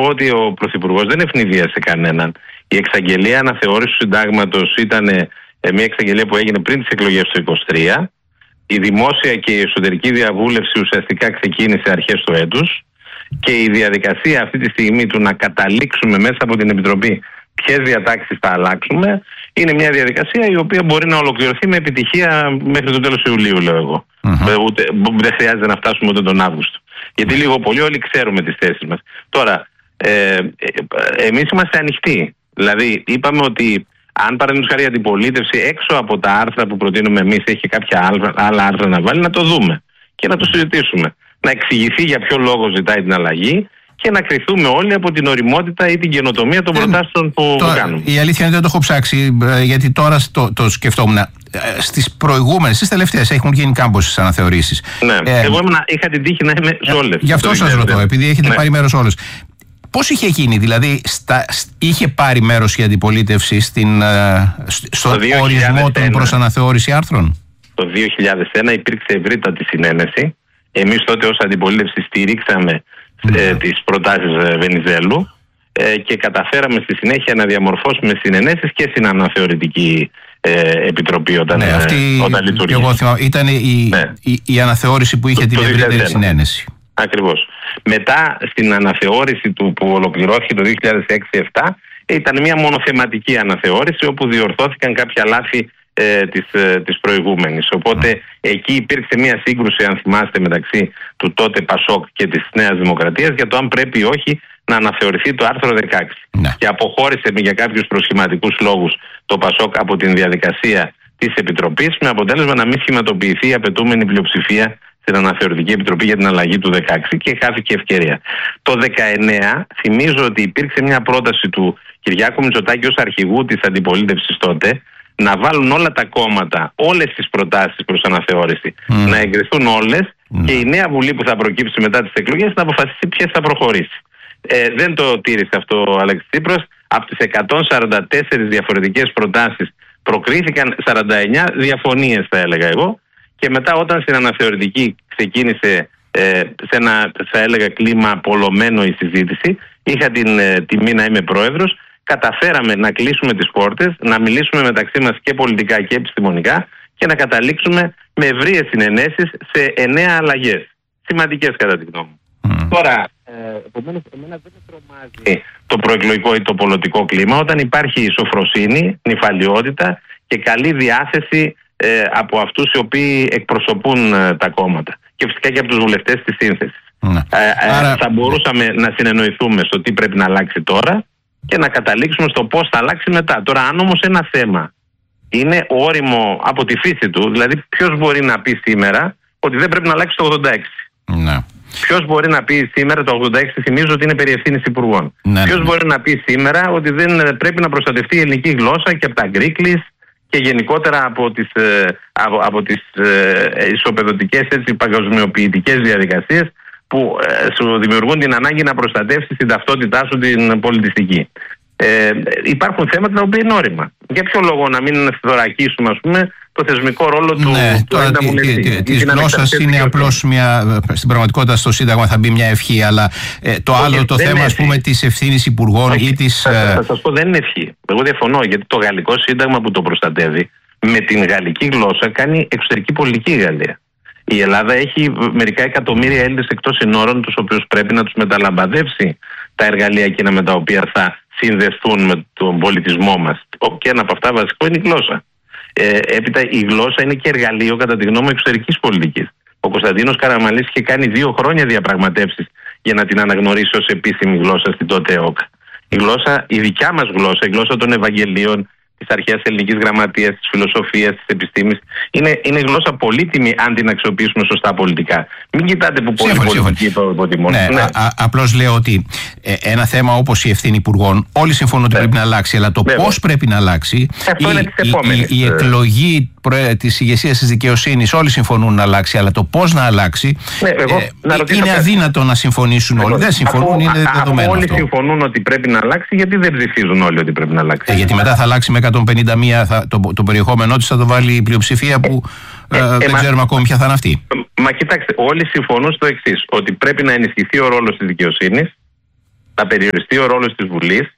πω ότι ο Πρωθυπουργός δεν ευνηδίασε κανέναν. Η εξαγγελία αναθεώρησης του συντάγματος ήταν μια εξαγγελία που έγινε πριν τις εκλογές του 2023. Η δημόσια και η εσωτερική διαβούλευση ουσιαστικά ξεκίνησε αρχές του έτους και η διαδικασία αυτή τη στιγμή του να καταλήξουμε μέσα από την Επιτροπή ποιες διατάξεις θα αλλάξουμε είναι μια διαδικασία η οποία μπορεί να ολοκληρωθεί με επιτυχία μέχρι το τέλος Ιουλίου, λέω εγώ. Δεν χρειάζεται να φτάσουμε ούτε τον Αύγουστο. Γιατί λίγο πολύ όλοι ξέρουμε τις θέσεις μας. Τώρα, εμείς είμαστε ανοιχτοί. Δηλαδή, είπαμε ότι αν παραδείγματος χάρη η αντιπολίτευση έξω από τα άρθρα που προτείνουμε εμείς έχει κάποια άλλα άρθρα να βάλει, να το δούμε και να το συζητήσουμε. Να εξηγηθεί για ποιο λόγο ζητάει την αλλαγή και να κριθούμε όλοι από την ωριμότητα ή την καινοτομία των προτάσεων που κάνουμε. Η αλήθεια είναι ότι δεν το έχω ψάξει, γιατί τώρα το σκεφτόμουν. Στις προηγούμενες, στις τελευταίες έχουν γίνει κάμποσες αναθεωρήσεις. Ναι, εγώ είχα την τύχη να είμαι σε όλες. Γι' αυτό σας ρωτώ, επειδή έχετε πάρει μέρος όλες. Πώς είχε γίνει, δηλαδή, είχε πάρει μέρος η αντιπολίτευση στον ορισμό των προς αναθεώρηση άρθρων? Το 2001 υπήρξε ευρύτατη συνένεση. Εμείς τότε ως αντιπολίτευση στηρίξαμε τις προτάσεις Βενιζέλου και καταφέραμε στη συνέχεια να διαμορφώσουμε συνενέσεις και στην αναθεωρητική επιτροπή όταν λειτουργήσε. Και εγώ θυμάμαι, ήταν η αναθεώρηση που είχε την ευρύτερη συνένεση. Ακριβώς. Μετά στην αναθεώρηση που ολοκληρώθηκε το 2006-2007 ήταν μια μονοθεματική αναθεώρηση όπου διορθώθηκαν κάποια λάθη της προηγούμενης. Οπότε εκεί υπήρξε μια σύγκρουση, αν θυμάστε, μεταξύ του τότε Πασόκ και της Νέας Δημοκρατίας για το αν πρέπει ή όχι να αναθεωρηθεί το άρθρο 16. Και αποχώρησε για κάποιους προσχηματικούς λόγους το Πασόκ από την διαδικασία της Επιτροπής με αποτέλεσμα να μην σχηματοποιηθεί η απαιτούμενη πλειοψηφία στην Αναθεωρητική Επιτροπή για την αλλαγή του 16 και χάθηκε ευκαιρία. Το 19 θυμίζω ότι υπήρξε μια πρόταση του Κυριάκου Μητσοτάκη ως αρχηγού της αντιπολίτευσης τότε να βάλουν όλα τα κόμματα, όλες τις προτάσεις προς αναθεώρηση, να εγκριθούν όλες και η νέα Βουλή που θα προκύψει μετά τις εκλογές να αποφασίσει ποιες θα προχωρήσει. Δεν το τήρησε αυτό ο Αλέξης Τσίπρας. Από τις 144 διαφορετικές προτάσεις προκρίθηκαν 49 διαφωνίες, θα έλεγα εγώ, και μετά όταν στην αναθεωρητική ξεκίνησε σε ένα, θα έλεγα, κλίμα απολωμένο η συζήτηση, είχα την τιμή να είμαι πρόεδρος, καταφέραμε να κλείσουμε τις πόρτες, να μιλήσουμε μεταξύ μας και πολιτικά και επιστημονικά και να καταλήξουμε με ευρείες συνενέσεις σε 9 αλλαγές. Σημαντικές κατά τη γνώμη μου. Τώρα, επομένως, εμένα δεν με τρομάζει το προεκλογικό ή το πολιτικό κλίμα όταν υπάρχει σοφροσύνη, νηφαλιότητα και καλή διάθεση από αυτούς οι οποίοι εκπροσωπούν τα κόμματα και φυσικά και από τους βουλευτές της σύνθεσης. Άρα θα μπορούσαμε να συνεννοηθούμε στο τι πρέπει να αλλάξει τώρα και να καταλήξουμε στο πώς θα αλλάξει μετά. Τώρα, αν όμως ένα θέμα είναι όριμο από τη φύση του, δηλαδή ποιος μπορεί να πει σήμερα ότι δεν πρέπει να αλλάξει το 86. Ναι. Ποιος μπορεί να πει σήμερα το 86, θυμίζω ότι είναι περί ευθύνης υπουργών. Ποιος μπορεί να πει σήμερα ότι δεν πρέπει να προστατευτεί η ελληνική γλώσσα και από τα γκρίκλις και γενικότερα από τις ισοπεδωτικές, παγκοσμιοποιητικές διαδικασίες που σου δημιουργούν την ανάγκη να προστατεύσεις την ταυτότητά σου την πολιτιστική. Υπάρχουν θέματα τα οποία είναι όρημα. Για ποιο λόγο να μην θωρακίσουμε, ας πούμε, το θεσμικό ρόλο του της γλώσσας είναι απλώς μια, στην πραγματικότητα στο Σύνταγμα θα μπει μια ευχή, αλλά το άλλο το θέμα, ας πούμε, της ευθύνης υπουργών ή της... Θα σας πω, δεν είναι ευχή. Εγώ διαφωνώ, γιατί το γαλλικό σύνταγμα που το προστατεύει με την γαλλική γλώσσα κάνει εξωτερική πολιτική η Γαλλία. Η Ελλάδα έχει μερικά εκατομμύρια Έλληνες εκτός συνόρων, τους οποίους πρέπει να τους μεταλαμπαδεύσει τα εργαλεία εκείνα με τα οποία θα συνδεθούν με τον πολιτισμό μας. Και ένα από αυτά βασικό είναι η γλώσσα. Έπειτα η γλώσσα είναι και εργαλείο, κατά τη γνώμη, εξωτερικής πολιτικής. Ο Κωνσταντίνος Καραμανλής είχε κάνει 2 χρόνια διαπραγματεύσεις για να την αναγνωρίσει ως επίσημη γλώσσα στην τότε ΕΟΚ. Η γλώσσα, η δικιά μας γλώσσα, η γλώσσα των Ευαγγελίων, της αρχαίας ελληνικής γραμματείας, της φιλοσοφίας, της επιστήμης, είναι γλώσσα πολύτιμη αν την αξιοποιήσουμε σωστά πολιτικά. Μην κοιτάτε που πολλοί πολιτικοί το υποτιμούν. Ναι. Απλώς λέω ότι ένα θέμα όπως η ευθύνη υπουργών, όλοι συμφωνούν ότι πρέπει να αλλάξει, αλλά το πώς πρέπει να αλλάξει, η εκλογή της ηγεσίας της δικαιοσύνης, όλοι συμφωνούν να αλλάξει, αλλά το πώς να αλλάξει, είναι αδύνατο να συμφωνήσουν όλοι. Δεν συμφωνούν, είναι δεδομένο. Όλοι συμφωνούν ότι πρέπει να αλλάξει, γιατί δεν ψηφίζουν όλοι ότι πρέπει να αλλάξει. Γιατί μετά θα αλλάξει με 151 το περιεχόμενό της, θα το βάλει η πλειοψηφία που δεν ξέρουμε ακόμη ποια θα είναι αυτή. Μα κοιτάξτε, όλοι συμφωνούν στο εξής, ότι πρέπει να ενισχυθεί ο ρόλος της δικαιοσύνης να περιοριστεί ο ρόλος της Βουλής,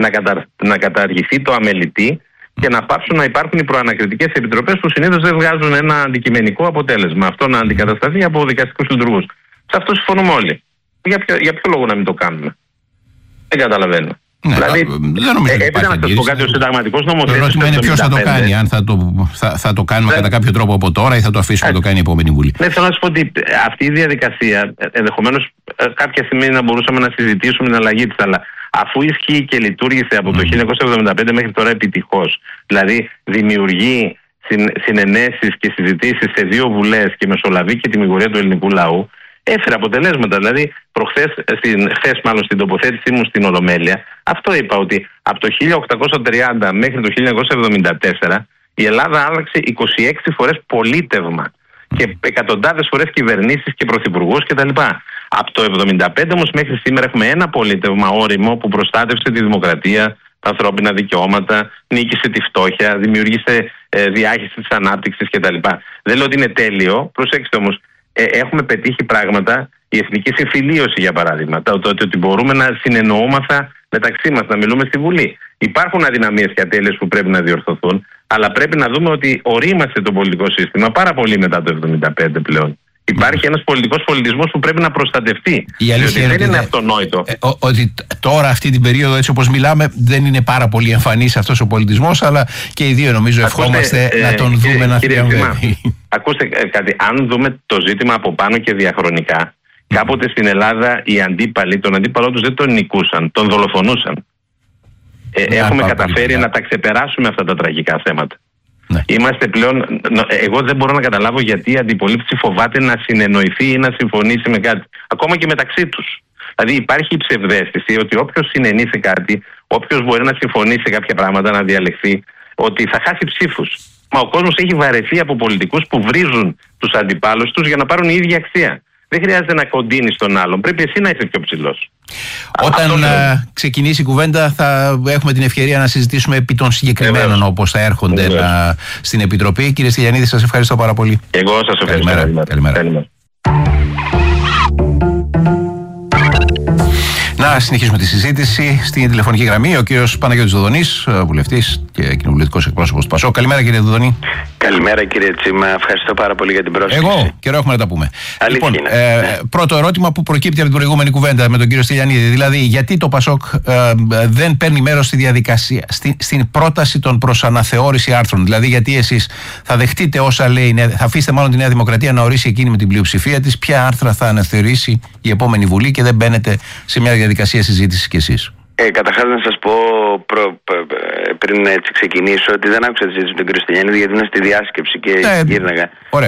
να καταργηθεί το αμελητή και να πάψουν να υπάρχουν οι προανακριτικές επιτροπές που συνήθως δεν βγάζουν ένα αντικειμενικό αποτέλεσμα. Αυτό να αντικατασταθεί από δικαστικούς λειτουργούς. Σε αυτό συμφωνούμε όλοι. Για ποιο λόγο να μην το κάνουμε? Δεν καταλαβαίνω. Ναι, δηλαδή, δεν νομίζω ότι να σας πω κάτι, ο συνταγματικός νομοθέτης. Το ερώτημα είναι ποιος θα το κάνει, αν θα το κάνουμε κατά κάποιο τρόπο από τώρα ή θα το αφήσουμε να το κάνει η επόμενη Βουλή. Ναι, θέλω να σας πω ότι αυτή η διαδικασία ενδεχομένως κάποια στιγμή να μπορούσαμε να συζητήσουμε την αλλαγή της, αλλά αφού ισχύει και λειτουργήσε από το 1975 μέχρι τώρα επιτυχώς, δηλαδή δημιουργεί συνενέσεις και συζητήσεις σε 2 βουλές και μεσολαβεί και τη μηγορία του ελληνικού λαού, έφερε αποτελέσματα. Δηλαδή, χθες μάλλον στην τοποθέτησή μου στην Ολομέλεια, αυτό είπα, ότι από το 1830 μέχρι το 1974 η Ελλάδα άλλαξε 26 φορές πολίτευμα και εκατοντάδες φορές κυβερνήσεις και πρωθυπουργούς κτλ. Από το 1975 όμως μέχρι σήμερα έχουμε ένα πολίτευμα όριμο που προστάτευσε τη δημοκρατία, τα ανθρώπινα δικαιώματα, νίκησε τη φτώχεια, δημιούργησε διάχυση της ανάπτυξης κτλ. Δεν λέω ότι είναι τέλειο, προσέξτε όμως. Έχουμε πετύχει πράγματα, η εθνική συμφιλίωση για παράδειγμα, ότι μπορούμε να συνεννοούμαστε μεταξύ μας, να μιλούμε στη Βουλή. Υπάρχουν αδυναμίες και ατέλειες που πρέπει να διορθωθούν, αλλά πρέπει να δούμε ότι ορίμασε το πολιτικό σύστημα πάρα πολύ μετά το 1975 πλέον. Υπάρχει ένας πολιτικός πολιτισμός που πρέπει να προστατευτεί. Διότι δεν είναι αυτονόητο. Ότι τώρα αυτή την περίοδο, έτσι όπως μιλάμε, δεν είναι πάρα πολύ εμφανής αυτός ο πολιτισμός, αλλά και οι δύο νομίζω ευχόμαστε να τον δούμε να θριαμβεύει. Ακούστε κάτι, αν δούμε το ζήτημα από πάνω και διαχρονικά, κάποτε στην Ελλάδα οι αντίπαλοι, τον αντίπαλό τους δεν τον νικούσαν, τον δολοφονούσαν. Έχουμε καταφέρει να τα ξεπεράσουμε αυτά τα τραγικά θέματα. Ναι. Είμαστε πλέον, εγώ δεν μπορώ να καταλάβω γιατί η αντιπολίτευση φοβάται να συνεννοηθεί ή να συμφωνήσει με κάτι, ακόμα και μεταξύ τους. Δηλαδή υπάρχει η ψευδαίσθηση ότι όποιος συνενεί σε κάτι, όποιος μπορεί να συμφωνήσει σε κάποια πράγματα, να διαλεχθεί, ότι θα χάσει ψήφους. Μα ο κόσμος έχει βαρεθεί από πολιτικούς που βρίζουν τους αντιπάλους τους για να πάρουν η ίδια αξία. Δεν χρειάζεται να κοντίνεις τον άλλον. Πρέπει εσύ να είσαι πιο ψηλός. Όταν ξεκινήσει η κουβέντα θα έχουμε την ευκαιρία να συζητήσουμε επί των συγκεκριμένων όπως θα έρχονται στην Επιτροπή. Κύριε Στυλιανίδη, σας ευχαριστώ πάρα πολύ. Εγώ σας ευχαριστώ. Καλημέρα. Να συνεχίσουμε τη συζήτηση. Στην τηλεφωνική γραμμή ο κύριος Παναγιώτης Δοδονής, βουλευτής και κοινοβουλευτικός εκπρόσωπος του ΠΑΣΟΚ. Καλημέρα, κύριε Δοδονή. Καλημέρα, κύριε Τσίμα. Ευχαριστώ πάρα πολύ για την πρόσκληση. Εγώ καιρό έχουμε να τα πούμε. Αλήθεια, λοιπόν, πρώτο ερώτημα που προκύπτει από την προηγούμενη κουβέντα με τον κύριο Στυλιανίδη. Δηλαδή, γιατί το ΠΑΣΟΚ δεν παίρνει μέρος στη διαδικασία, στην πρόταση των προς αναθεώρηση άρθρων. Δηλαδή, γιατί εσείς θα δεχτείτε όσα λέει, θα αφήσετε μάλλον τη Νέα Δημοκρατία να ορίσει εκείνη με την πλειοψηφία της ποια άρθρα θα αναθεωρήσει η επόμενη Βουλή και δεν μπαίνετε σε μια διαδικασία συζήτησης κι εσείς. Καταρχάς να σας πω πριν έτσι ξεκινήσω ότι δεν άκουσα τη συζήτηση με τον κύριο Στυλιανίδη γιατί είναι στη διάσκεψη και γύρναγα. Ωραία.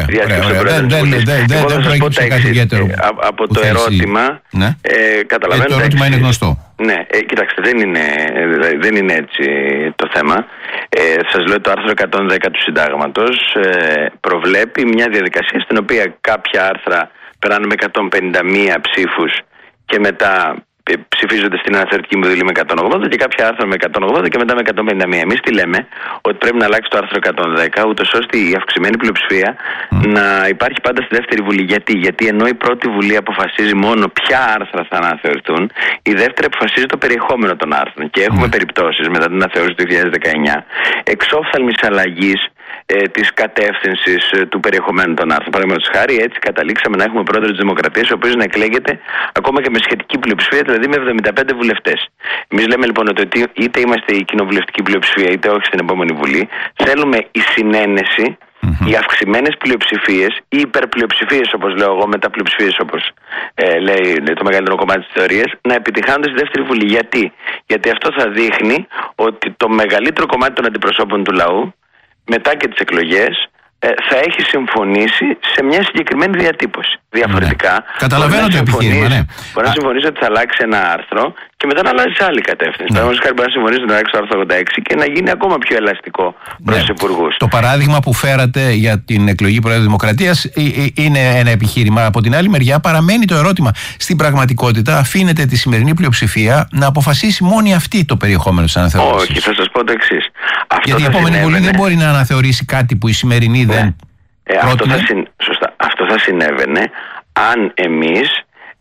Εγώ θα σας πω τα εξής. Από το ερώτημα καταλαβαίνω. Το ερώτημα είναι γνωστό. Ναι, κοιτάξτε, δεν είναι έτσι το θέμα. Σας λέω το άρθρο 110 του Συντάγματος προβλέπει μια διαδικασία στην οποία κάποια άρθρα περνάνε με 151 ψήφους και μετά ψηφίζονται στην αναθεωρητική Βουλή με 180 και κάποια άρθρα με 180 και μετά με 151. Εμείς τι λέμε, ότι πρέπει να αλλάξει το άρθρο 110, ούτως ώστε η αυξημένη πλειοψηφία να υπάρχει πάντα στη δεύτερη Βουλή. Γιατί ενώ η πρώτη Βουλή αποφασίζει μόνο ποια άρθρα θα αναθεωρηθούν, η δεύτερη αποφασίζει το περιεχόμενο των άρθρων. Και έχουμε περιπτώσεις μετά την αναθεώρηση του 2019 εξόφθαλμης αλλαγής της κατεύθυνσης του περιεχομένου των άρθρων. Παραδείγματος χάρη, έτσι καταλήξαμε να έχουμε πρόεδρο της Δημοκρατίας, ο οποίος να εκλέγεται ακόμα και με σχετική πλειοψηφία, δηλαδή με 75 βουλευτές. Εμείς λέμε λοιπόν ότι είτε είμαστε η κοινοβουλευτική πλειοψηφία, είτε όχι στην επόμενη Βουλή, θέλουμε η συνένεση, οι αυξημένες πλειοψηφίες, οι υπερπλειοψηφίες, όπως λέω εγώ, μεταπλειοψηφίες, όπως λέει το μεγαλύτερο κομμάτι της θεωρίας, να επιτυχάνονται στη δεύτερη Βουλή. Γιατί αυτό θα δείχνει ότι το μεγαλύτερο κομμάτι των αντιπροσώπων του λαού, μετά και τις εκλογές, θα έχει συμφωνήσει σε μια συγκεκριμένη διατύπωση. Διαφορετικά, καταλαβαίνω το επιχείρημα. Μπορεί να συμφωνήσει ότι θα αλλάξει ένα άρθρο και μετά να αλλάζει σε άλλη κατεύθυνση. Παραδείγματος χάρη, μπορεί να συμφωνήσει ότι θα αλλάξει το άρθρο 86 και να γίνει ακόμα πιο ελαστικό προς τους υπουργούς. Το παράδειγμα που φέρατε για την εκλογή Προέδρου Δημοκρατίας είναι ένα επιχείρημα. Από την άλλη μεριά, παραμένει το ερώτημα. Στην πραγματικότητα, αφήνεται τη σημερινή πλειοψηφία να αποφασίσει μόνη αυτή το περιεχόμενο της αναθεώρησης. Όχι, θα σας πω το εξής. Γιατί η επόμενη Βουλή δεν μπορεί να αναθεωρήσει κάτι που η σημερινή δεν. Αυτό θα συνέβαινε αν εμείς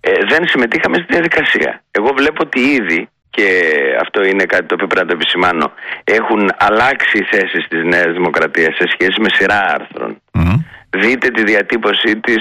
δεν συμμετείχαμε στη διαδικασία. Εγώ βλέπω ότι ήδη, και αυτό είναι κάτι το οποίο πρέπει να το επισημάνω, έχουν αλλάξει οι θέσεις της Νέας Δημοκρατίας σε σχέση με σειρά άρθρων. Δείτε τη διατύπωσή της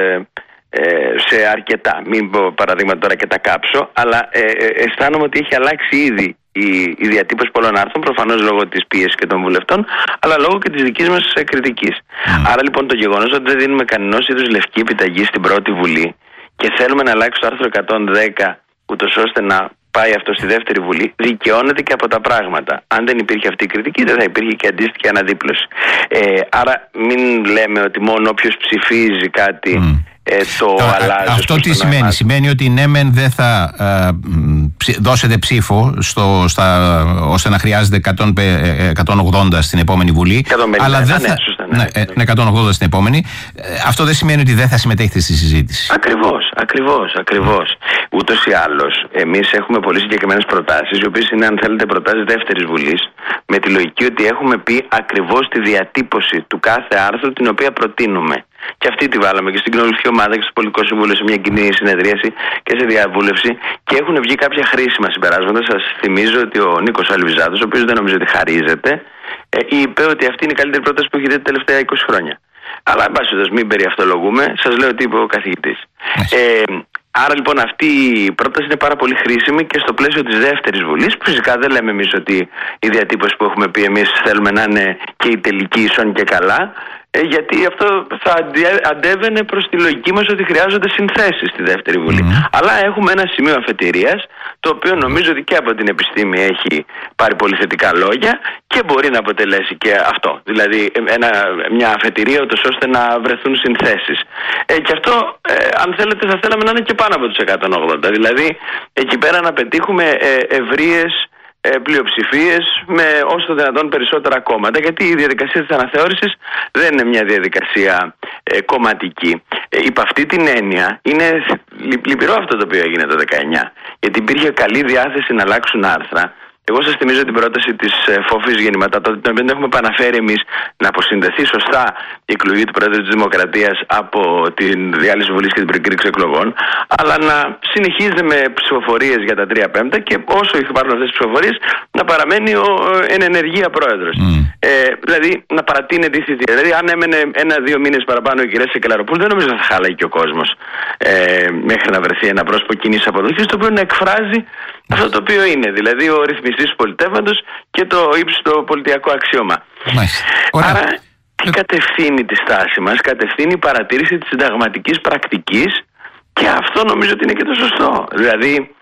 σε αρκετά, μην πω παραδείγματα τώρα και τα κάψω, αλλά αισθάνομαι ότι έχει αλλάξει ήδη η διατύπωση πολλών άρθρων, προφανώς λόγω της πίεσης και των βουλευτών, αλλά λόγω και της δικής μας κριτικής. Άρα λοιπόν το γεγονός ότι δεν δίνουμε κανένας είδους λευκή επιταγή στην πρώτη Βουλή και θέλουμε να αλλάξει το άρθρο 110 ούτως ώστε να πάει αυτό στη δεύτερη Βουλή, δικαιώνεται και από τα πράγματα. Αν δεν υπήρχε αυτή η κριτική, δεν θα υπήρχε και αντίστοιχη αναδίπλωση. Άρα μην λέμε ότι μόνο όποιος ψηφίζει κάτι το αλλάζει. Αυτό τι σημαίνει? Σημαίνει ότι ναι μεν δεν θα δώσετε ψήφο ώστε να χρειάζεται 180 στην επόμενη Βουλή, αλλά δεν θα... 180 στην επόμενη. Αυτό δεν σημαίνει ότι δεν θα συμμετέχετε στη συζήτηση. Ακριβώς. Ούτως ή άλλως, εμείς έχουμε πολύ συγκεκριμένες προτάσεις, οι οποίες είναι, αν θέλετε, προτάσεις δεύτερης Βουλής, με τη λογική ότι έχουμε πει ακριβώς τη διατύπωση του κάθε άρθρου την οποία προτείνουμε. Και αυτή τη βάλαμε και στην κοινοβουλευτική ομάδα και στο Πολιτικό Συμβούλιο σε μια κοινή συνεδρίαση και σε διαβούλευση, και έχουν βγει κάποια χρήσιμα συμπεράσματα. Σας θυμίζω ότι ο Νίκος Αλβιζάτος, ο οποίος δεν νομίζω ότι χαρίζεται, είπε ότι αυτή είναι η καλύτερη πρόταση που έχει δει τα τελευταία 20 χρόνια. Αλλά εν πάση περιπτώσει, μην περιαυτολογούμε, σας λέω τι είπε ο καθηγητής. Άρα λοιπόν αυτή η πρόταση είναι πάρα πολύ χρήσιμη και στο πλαίσιο της δεύτερης Βουλής, που φυσικά δεν λέμε εμείς ότι η διατύπωση που έχουμε πει εμείς θέλουμε να είναι και η τελική ίσον και καλά, γιατί αυτό θα αντέβαινε προς τη λογική μας ότι χρειάζονται συνθέσεις στη δεύτερη Βουλή. Αλλά έχουμε ένα σημείο αφετηρίας, το οποίο νομίζω ότι και από την επιστήμη έχει πάρει πολύ θετικά λόγια και μπορεί να αποτελέσει και αυτό. Δηλαδή μια αφετηρία ώστε να βρεθούν συνθέσεις. Και αυτό, αν θέλετε, θα θέλαμε να είναι και πάνω από τους 180. Δηλαδή εκεί πέρα να πετύχουμε ευρείες πλειοψηφίες με όσο το δυνατόν περισσότερα κόμματα, γιατί η διαδικασία της αναθεώρησης δεν είναι μια διαδικασία κομματική. Υπ' αυτή την έννοια είναι λυπηρό αυτό το οποίο έγινε το 19, γιατί υπήρχε καλή διάθεση να αλλάξουν άρθρα. Εγώ σας θυμίζω την πρόταση της Φόφης Γεννηματά, την οποία έχουμε επαναφέρει εμείς, να αποσυνδεθεί σωστά η εκλογή του Πρόεδρου της Δημοκρατίας από την διάλυση Βουλής και την προκήρυξη εκλογών, αλλά να συνεχίζεται με ψηφοφορίες για τα 3/5 και όσο υπάρχουν αυτές τις ψηφοφορίες να παραμένει εν ενεργεία πρόεδρος. Δηλαδή να παρατείνεται η θητεία. Δηλαδή αν έμενε 1-2 μήνες παραπάνω η κυρία Σεκελαροπούλου, δεν νομίζω να θα χάλαγε και ο κόσμος μέχρι να βρεθεί ένα πρόσωπο κοινής αποδοχής, το οποίο να εκφράζει αυτό το οποίο είναι, δηλαδή ο ρυθμιστής του πολιτεύματος και το ύψιστο πολιτιακό αξίωμα. Άρα τι κατευθύνει τη στάση μας? Κατευθύνει η παρατήρηση της συνταγματικής πρακτικής, και αυτό νομίζω ότι είναι και το σωστό. Δηλαδή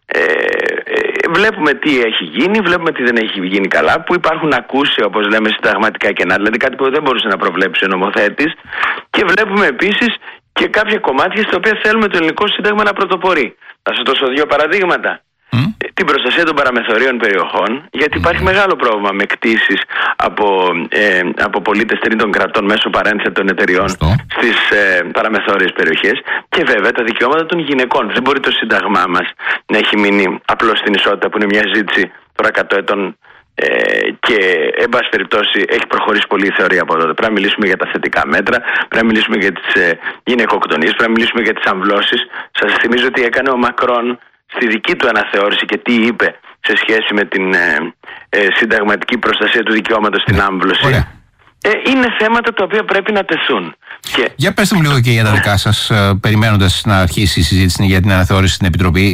βλέπουμε τι έχει γίνει, βλέπουμε τι δεν έχει γίνει καλά, που υπάρχουν ακούσια, όπως λέμε, συνταγματικά κενά, δηλαδή κάτι που δεν μπορούσε να προβλέψει ο νομοθέτης, και βλέπουμε επίσης και κάποια κομμάτια στα οποία θέλουμε το ελληνικό σύνταγμα να πρωτοπορεί. Θα σας δώσω 2 παραδείγματα. Την προστασία των παραμεθορίων περιοχών, γιατί υπάρχει μεγάλο πρόβλημα με κτήσεις από πολίτες τρίτων κρατών μέσω παρένθετων εταιριών στις παραμεθόριες περιοχές, και βέβαια τα δικαιώματα των γυναικών. Δεν μπορεί το σύνταγμά μας να έχει μείνει απλώς στην ισότητα, που είναι μια ζήτηση τώρα 100 ετών και εν πάση περιπτώσει έχει προχωρήσει πολύ η θεωρία από τότε. Πρέπει να μιλήσουμε για τα θετικά μέτρα, πρέπει να μιλήσουμε για τις γυναικοκτονίες, πρέπει να μιλήσουμε για τις αμβλώσεις. Σας θυμίζω ότι έκανε ο Μακρόν στη δική του αναθεώρηση και τι είπε σε σχέση με την συνταγματική προστασία του δικαιώματος στην άμβλωση. Είναι θέματα τα οποία πρέπει να τεθούν. Για πέστε μου λίγο και για τα δικά σας, περιμένοντας να αρχίσει η συζήτηση για την αναθεώρηση στην Επιτροπή.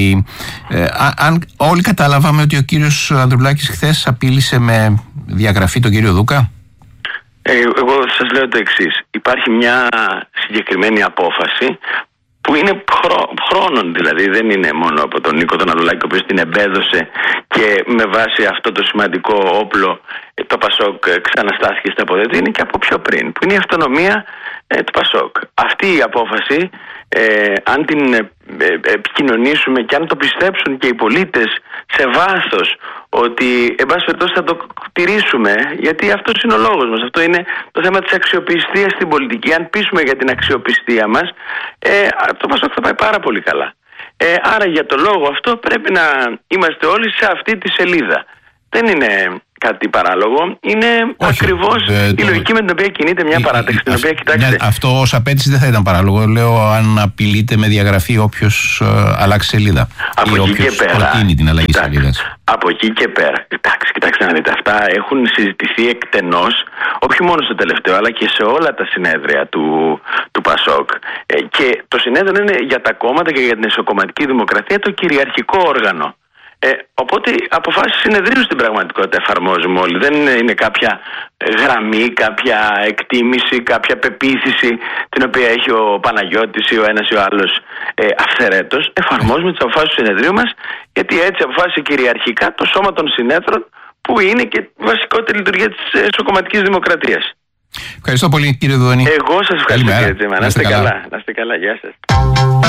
Αν όλοι καταλάβαμε ότι ο κύριος Ανδρουλάκης χθες απείλησε με διαγραφή τον κύριο Δούκα. Εγώ σας λέω το εξής. Υπάρχει μια συγκεκριμένη απόφαση που είναι χρόνων, δηλαδή δεν είναι μόνο από τον Νίκο τον Ανδρουλάκη, ο οποίος την εμπέδωσε και με βάση αυτό το σημαντικό όπλο το Πασόκ ξαναστάθηκε στα πόδια, είναι και από πιο πριν, που είναι η αυτονομία του Πασόκ. Αυτή η απόφαση, αν την επικοινωνήσουμε και αν το πιστέψουν και οι πολίτες σε βάθος, ότι εν πάση περιπτώσει θα το τηρήσουμε, γιατί αυτός είναι ο λόγος μας, αυτό είναι το θέμα της αξιοπιστίας στην πολιτική. Αν πείσουμε για την αξιοπιστία μας, το Πασόκ θα πάει πάρα πολύ καλά. Άρα για το λόγο αυτό πρέπει να είμαστε όλοι σε αυτή τη σελίδα. Δεν είναι κάτι παράλογο. Είναι ακριβώς η λογική με την οποία κινείται μια παράταξη. Την οποία, κοιτάξτε, αυτό ως απέτηση δεν θα ήταν παράλογο. Λέω αν απειλείται με διαγραφή όποιος αλλάξει σελίδα. Από ή εκεί και πέρα. Προτείνει την αλλαγή σελίδας. Από εκεί και πέρα. Κοιτάξτε να δείτε. Αυτά έχουν συζητηθεί εκτενώς, όχι μόνο στο τελευταίο, αλλά και σε όλα τα συνέδρια του ΠΑΣΟΚ. Και το συνέδριο είναι για τα κόμματα και για την εσωκομματική δημοκρατία το κυριαρχικό όργανο. Οπότε αποφάσεις συνεδρίου στην πραγματικότητα εφαρμόζουμε όλοι. Δεν είναι κάποια γραμμή, κάποια εκτίμηση, κάποια πεποίθηση την οποία έχει ο Παναγιώτης ή ο ένας ή ο άλλος αυθαιρέτως. Εφαρμόζουμε τις αποφάσεις του συνεδρίου μας, γιατί έτσι αποφάσισε κυριαρχικά το σώμα των συνέδρων, που είναι και βασικότερη λειτουργία της εσωκομματικής δημοκρατίας. Ευχαριστώ πολύ, κύριε Δουδονή. Εγώ σας ευχαριστώ, κύριε Τσίμα. Να είστε καλά. Γεια σας.